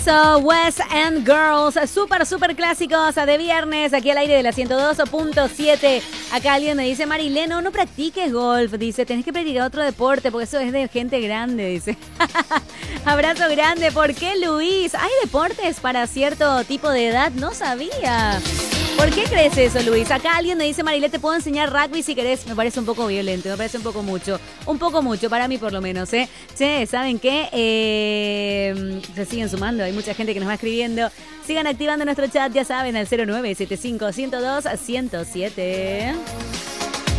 Temazo, West End Girls, súper clásicos de viernes, aquí al aire de la 102.7. Acá alguien me dice, Marileno, no practiques golf, dice, tenés que practicar otro deporte porque eso es de gente grande, dice. Abrazo grande, ¿por qué, Luis? ¿Hay deportes para cierto tipo de edad? No sabía. ¿Por qué crees eso, Luis? Acá alguien me dice, Marilé, te puedo enseñar rugby si querés. Me parece un poco violento, me parece un poco mucho. Un poco mucho, para mí por lo menos, ¿eh? Che, ¿saben qué? Se siguen sumando, hay mucha gente que nos va escribiendo. Sigan activando nuestro chat, ya saben, al 0975 102 107.